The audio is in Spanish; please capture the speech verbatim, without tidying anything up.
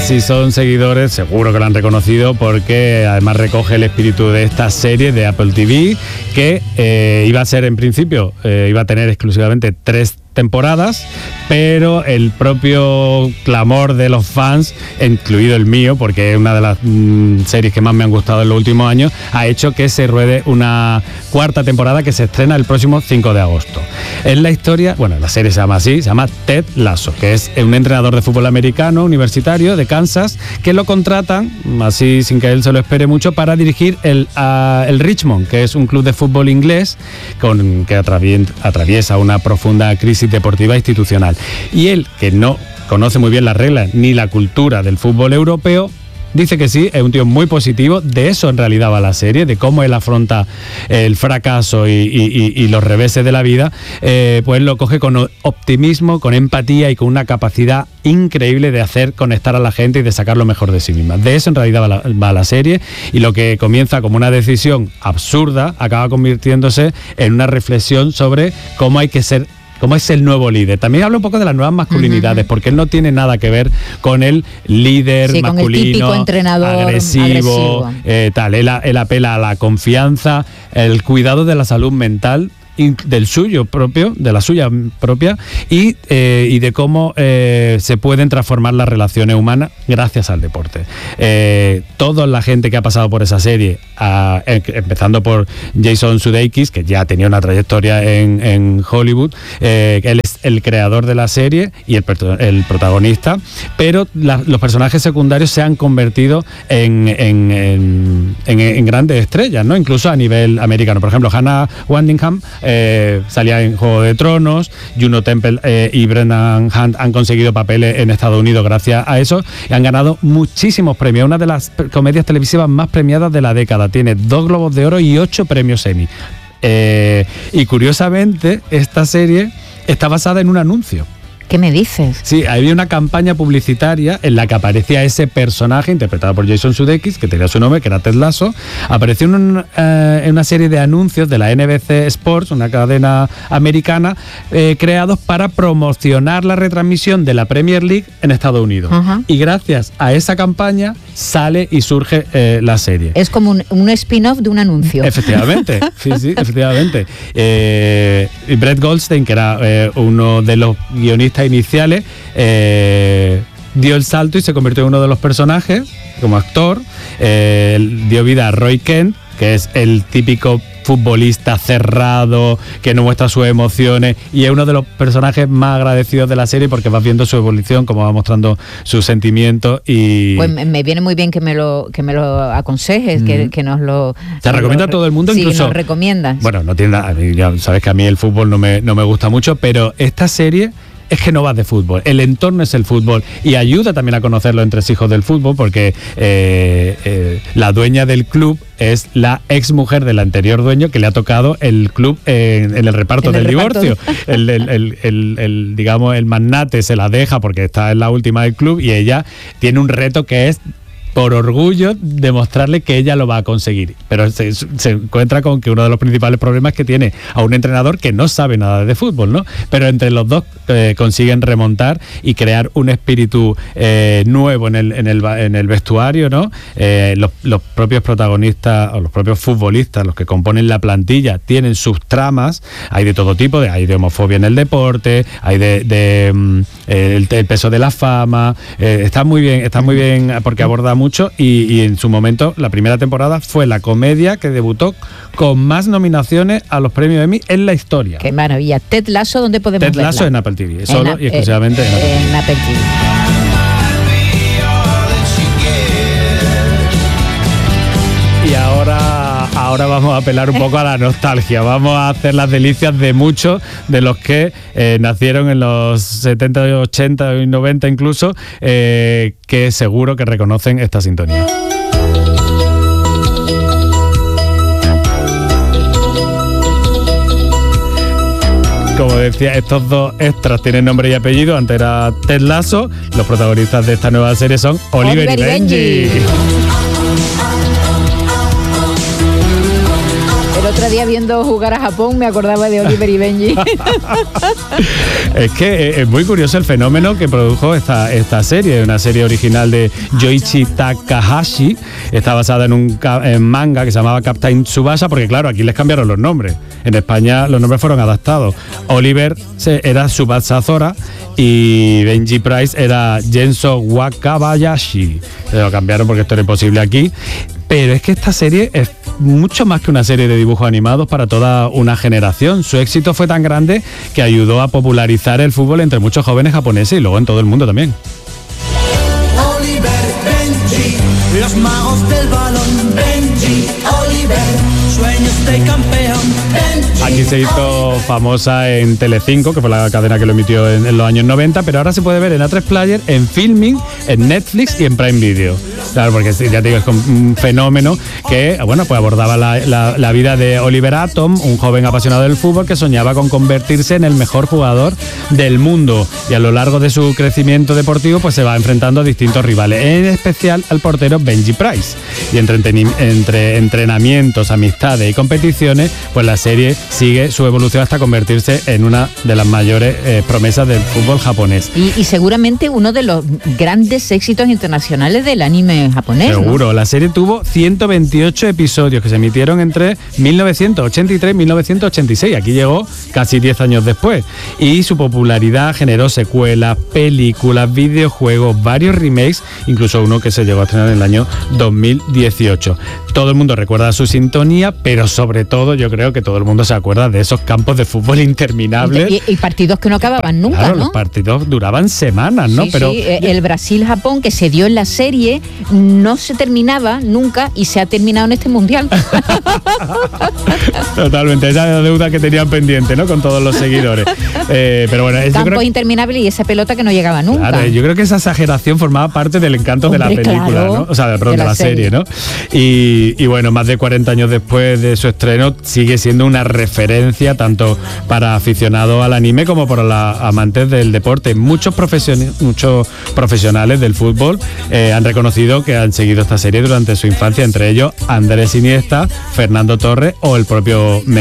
si son seguidores, seguro que lo han reconocido, porque además recoge el espíritu de esta serie de Apple T V, que eh, iba a ser en principio, eh, iba a tener exclusivamente tres temporadas, pero el propio clamor de los fans, incluido el mío, porque es una de las mmm, series que más me han gustado en los últimos años, ha hecho que se ruede una cuarta temporada que se estrena el próximo cinco de agosto. Es la historia, bueno, la serie se llama así, se llama Ted Lasso, que es un entrenador de fútbol americano universitario de Kansas, que lo contratan, así sin que él se lo espere mucho, para dirigir el, uh, el Richmond, que es un club de fútbol inglés con, que atraviesa, atraviesa una profunda crisis deportiva institucional. Y él, que no conoce muy bien las reglas ni la cultura del fútbol europeo, dice que sí, es un tío muy positivo. De eso en realidad va la serie, de cómo él afronta el fracaso y, y, y los reveses de la vida. Eh, pues lo coge con optimismo, con empatía y con una capacidad increíble de hacer conectar a la gente y de sacar lo mejor de sí misma. De eso en realidad va la, va la serie, y lo que comienza como una decisión absurda acaba convirtiéndose en una reflexión sobre cómo hay que ser, cómo es el nuevo líder. También habla un poco de las nuevas masculinidades, uh-huh. porque él no tiene nada que ver con el líder sí, masculino, con el típico entrenador agresivo, agresivo. Eh, tal. Él, él apela a la confianza, el cuidado de la salud mental, del suyo propio, de la suya propia, y, eh, y de cómo eh, se pueden transformar las relaciones humanas gracias al deporte. Eh, toda la gente que ha pasado por esa serie, a, eh, empezando por Jason Sudeikis, que ya tenía una trayectoria en, en Hollywood, eh, él es el creador de la serie y el, el protagonista, pero la, los personajes secundarios se han convertido en, en, en, en, en grandes estrellas, ¿no? Incluso a nivel americano. Por ejemplo, Hannah Waddingham Eh, salía en Juego de Tronos, Juno Temple eh, y Brendan Hunt han conseguido papeles en Estados Unidos gracias a eso, y han ganado muchísimos premios. Una de las comedias televisivas más premiadas de la década, tiene dos Globos de Oro y ocho premios Emmy. Eh, y curiosamente, esta serie está basada en un anuncio. ¿Qué me dices? Sí, había una campaña publicitaria en la que aparecía ese personaje interpretado por Jason Sudeikis, que tenía su nombre, que era Ted Lasso. Apareció en, un, eh, en una serie de anuncios de la N B C Sports, una cadena americana, eh, creados para promocionar la retransmisión de la Premier League en Estados Unidos. Uh-huh. Y gracias a esa campaña sale y surge eh, la serie. Es como un, un spin-off de un anuncio. Efectivamente, sí, sí, efectivamente. Eh, Brett Goldstein, que era eh, uno de los guionistas iniciales, eh, dio el salto y se convirtió en uno de los personajes como actor. Eh, dio vida a Roy Kent, que es el típico futbolista cerrado, que no muestra sus emociones, y es uno de los personajes más agradecidos de la serie porque vas viendo su evolución, como va mostrando sus sentimientos. Y pues me viene muy bien que me lo que me lo aconsejes, mm. que, que nos lo... Se recomienda a todo el mundo, sí, incluso... nos recomiendas. Bueno, no tiene nada, ya sabes que a mí el fútbol no me, no me gusta mucho, pero esta serie es que no va de fútbol, el entorno es el fútbol, y ayuda también a conocer los entresijos del fútbol, porque eh, eh, la dueña del club es la ex mujer del anterior dueño, que le ha tocado el club en, en el reparto en del el divorcio. Reparto. El, el, el, el, el, digamos, el magnate se la deja porque está en la última del club, y ella tiene un reto que es, por orgullo, demostrarle que ella lo va a conseguir. Pero se, se encuentra con que uno de los principales problemas es que tiene a un entrenador que no sabe nada de fútbol, ¿no? Pero entre los dos eh, consiguen remontar y crear un espíritu eh, nuevo en el, en el, en el vestuario, ¿no? Eh, los, los propios protagonistas o los propios futbolistas, los que componen la plantilla, tienen sus tramas. Hay de todo tipo, de, hay de homofobia en el deporte, hay de, de um, el, el peso de la fama. Eh, está muy bien, está muy bien porque aborda mucho. Mucho, y, y en su momento la primera temporada fue la comedia que debutó con más nominaciones a los premios Emmy en la historia. Qué maravilla. Ted Lasso, ¿dónde podemos Ted verla? Lasso en Apple T V, solo en, y exclusivamente en, en Apple T V. En Apple T V. Y ahora, ahora vamos a apelar un poco a la nostalgia. Vamos a hacer las delicias de muchos de los que eh, nacieron en los setenta, ochenta y noventa incluso, eh, que seguro que reconocen esta sintonía. Como decía, estos dos extras tienen nombre y apellido. Antes era Ted Lasso. Los protagonistas de esta nueva serie son Oliver, Oliver y Benji. Benji. otro día viendo jugar a Japón me acordaba de Oliver y Benji. Es que es muy curioso el fenómeno que produjo esta, esta serie, una serie original de Yoichi Takahashi. Está basada en un en manga que se llamaba Captain Tsubasa, porque claro, aquí les cambiaron los nombres. En España los nombres fueron adaptados. Oliver era Tsubasa Zora y Benji Price era Genso Wakabayashi. Se lo cambiaron porque esto era imposible aquí. Pero es que esta serie es mucho más que una serie de dibujos animados para toda una generación. Su éxito fue tan grande que ayudó a popularizar el fútbol entre muchos jóvenes japoneses y luego en todo el mundo también. Oliver, Benji, los magos del balón. Benji, Oliver, sueños de campeón. Benji, aquí se hizo famosa en Telecinco, que fue la cadena que lo emitió en, en los años noventa, pero ahora se puede ver en A tres Player, en Filming, en Netflix y en Prime Video. Claro, porque ya te digo, es un fenómeno que, bueno, pues abordaba la, la, la vida de Oliver Atom, un joven apasionado del fútbol que soñaba con convertirse en el mejor jugador del mundo. Y a lo largo de su crecimiento deportivo, pues se va enfrentando a distintos rivales, en especial al portero Benji Price. Y entre, entre entrenamientos, amistades y competiciones, pues la serie sigue su evolución hasta convertirse en una de las mayores eh, promesas del fútbol japonés. Y, y seguramente uno de los grandes éxitos internacionales del anime japonés. Seguro, ¿no? La serie tuvo ciento veintiocho episodios que se emitieron entre mil novecientos ochenta y tres y mil novecientos ochenta y seis. Aquí llegó casi diez años después. Y su popularidad generó secuelas, películas, videojuegos, varios remakes, incluso uno que se llegó a estrenar en el año dos mil dieciocho. Todo el mundo recuerda su sintonía, pero sobre todo yo creo que todo el mundo se acuerda de esos campos de fútbol interminables. Y, y partidos que no acababan nunca, claro, ¿no? Los partidos duraban semanas, ¿no? Sí, pero sí. El Brasil-Japón que se dio en la serie no se terminaba nunca y se ha terminado en este mundial. Totalmente, esa deuda que tenían pendiente, ¿no? Con todos los seguidores. Eh, pero bueno, Campos creo... interminables y esa pelota que no llegaba nunca. Claro, yo creo que esa exageración formaba parte del encanto Hombre, de la película, claro, ¿no? O sea, perdón, de de la la serie, serie, ¿no? Y, y bueno, más de cuarenta años después de su estreno, sigue siendo una referencia tanto para aficionados al anime como para los amantes del deporte. Muchos, profesion- muchos profesionales del fútbol eh, han reconocido que han seguido esta serie durante su infancia, entre ellos Andrés Iniesta, Fernando Torres o el propio